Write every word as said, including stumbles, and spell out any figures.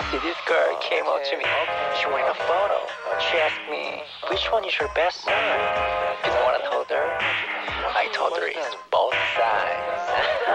This girl came up to me. She wanted a photo. She asked me, which one is your best son? You know what I told her? I told her it's both.